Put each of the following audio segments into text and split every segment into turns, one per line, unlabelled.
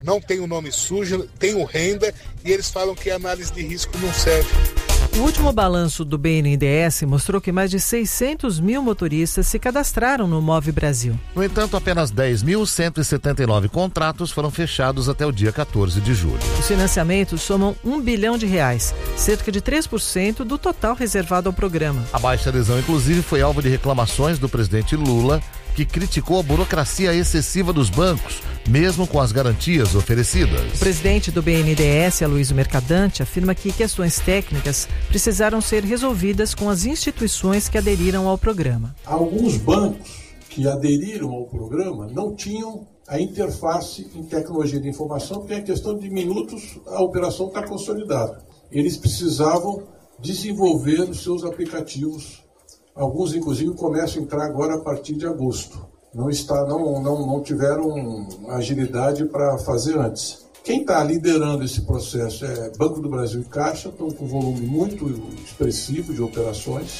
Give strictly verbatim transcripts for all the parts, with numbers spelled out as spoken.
Não tem o nome sujo, tem o renda e eles falam que a análise de risco não serve.
O último balanço do B N D E S mostrou que mais de seiscentos mil motoristas se cadastraram no Move Brasil.
No entanto, apenas dez mil cento e setenta e nove contratos foram fechados até o dia quatorze de julho.
Os financiamentos somam um bilhão de reais, cerca de três por cento do total reservado ao programa.
A baixa adesão, inclusive, foi alvo de reclamações do presidente Lula, que criticou a burocracia excessiva dos bancos, mesmo com as garantias oferecidas.
O presidente do B N D E S, Aloysio Mercadante, afirma que questões técnicas precisaram ser resolvidas com as instituições que aderiram ao programa.
Alguns bancos que aderiram ao programa não tinham a interface em tecnologia de informação, porque em questão de minutos a operação está consolidada. Eles precisavam desenvolver os seus aplicativos. Alguns, inclusive, começam a entrar agora a partir de agosto. Não, está, não, não, não tiveram agilidade para fazer antes. Quem está liderando esse processo é Banco do Brasil e Caixa, estão com um volume muito expressivo de operações.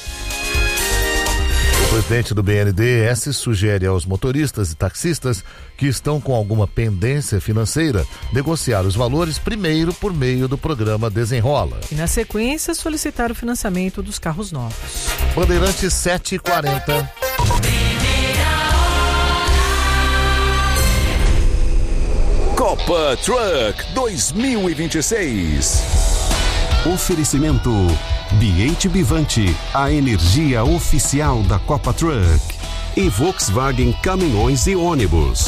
O presidente do B N D E S sugere aos motoristas e taxistas que estão com alguma pendência financeira negociar os valores primeiro por meio do programa Desenrola.
E na sequência solicitar o financiamento dos carros novos.
Bandeirantes sete e quarenta.
Copa Truck dois mil e vinte e seis.
Oferecimento B H Bivante, a energia oficial da Copa Truck. E Volkswagen Caminhões e Ônibus.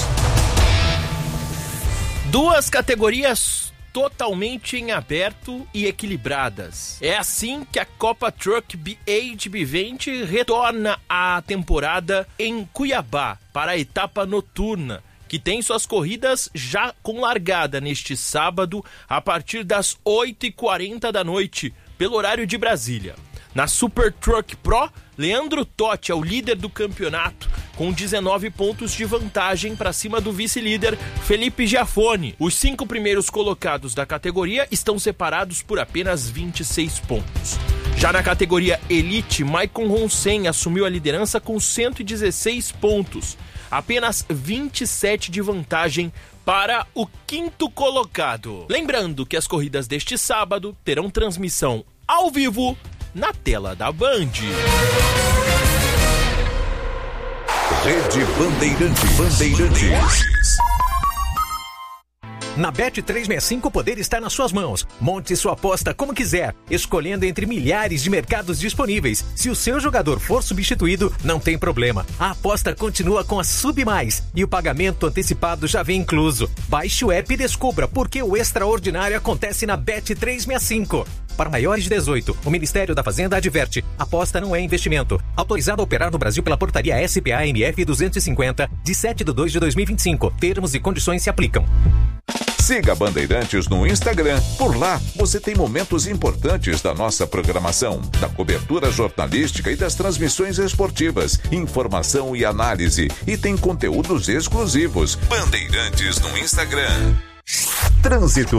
Duas categorias totalmente em aberto e equilibradas. É assim que a Copa Truck B H Bivante retorna à temporada em Cuiabá para a etapa noturna, que tem suas corridas já com largada neste sábado a partir das oito e quarenta da noite, pelo horário de Brasília. Na Super Truck Pro, Leandro Totti é o líder do campeonato, com dezenove pontos de vantagem para cima do vice-líder Felipe Giafone. Os cinco primeiros colocados da categoria estão separados por apenas vinte e seis pontos. Já na categoria Elite, Maicon Ronsen assumiu a liderança com cento e dezesseis pontos, apenas vinte e sete de vantagem para o quinto colocado. Lembrando que as corridas deste sábado terão transmissão ao vivo na tela da Band.
Rede Bandeirantes. Bandeirantes.
Na Bet trezentos e sessenta e cinco o poder está nas suas mãos. Monte sua aposta como quiser, escolhendo entre milhares de mercados disponíveis. Se o seu jogador for substituído, não tem problema. A aposta continua com a Sub Mais e o pagamento antecipado já vem incluso. Baixe o app e descubra por que o extraordinário acontece na Bet trezentos e sessenta e cinco. Para maiores de dezoito, o Ministério da Fazenda adverte: aposta não é investimento. Autorizado a operar no Brasil pela portaria S P A M F duzentos e cinquenta, de sete de dois de dois mil e vinte e cinco. Termos e condições se aplicam.
Siga a Bandeirantes no Instagram. Por lá, você tem momentos importantes da nossa programação, da cobertura jornalística e das transmissões esportivas, informação e análise. E tem conteúdos exclusivos. Bandeirantes no Instagram. Trânsito.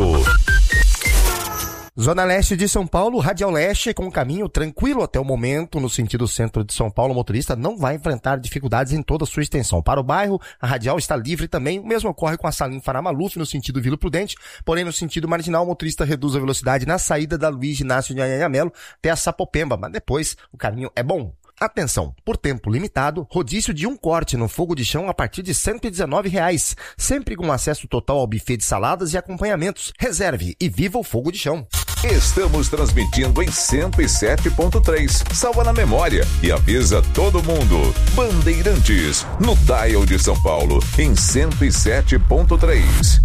Zona Leste de São Paulo, Radial Leste, com um caminho tranquilo até o momento, no sentido centro de São Paulo, o motorista não vai enfrentar dificuldades em toda a sua extensão. Para o bairro, a Radial está livre também, o mesmo ocorre com a Salim Faramaluf, no sentido Vila Prudente, porém no sentido marginal, o motorista reduz a velocidade na saída da Luiz Inácio de Anhanha Melo até a Sapopemba, mas depois o caminho é bom. Atenção, por tempo limitado, rodízio de um corte no fogo de chão a partir de cento e dezenove reais, sempre com acesso total ao buffet de saladas e acompanhamentos. Reserve e viva o fogo de chão.
Estamos transmitindo em cento e sete ponto três. Salva na memória e avisa todo mundo. Bandeirantes, no dial de São Paulo, em cento e sete ponto três.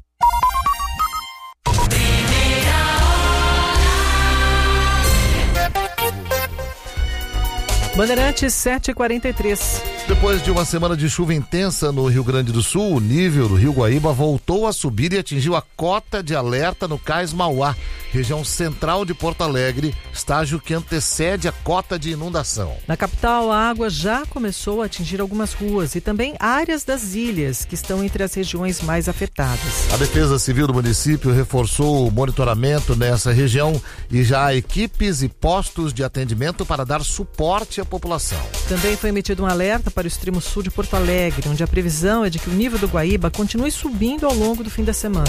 Bandeirantes sete e quarenta e três.
Depois de uma semana de chuva intensa no Rio Grande do Sul, o nível do Rio Guaíba voltou a subir e atingiu a cota de alerta no Cais Mauá, região central de Porto Alegre, estágio que antecede a cota de inundação.
Na capital, a água já começou a atingir algumas ruas e também áreas das ilhas, que estão entre as regiões mais afetadas.
A Defesa Civil do município reforçou o monitoramento nessa região e já há equipes e postos de atendimento para dar suporte à população.
Também foi emitido um alerta para para o extremo sul de Porto Alegre, onde a previsão é de que o nível do Guaíba continue subindo ao longo do fim da semana.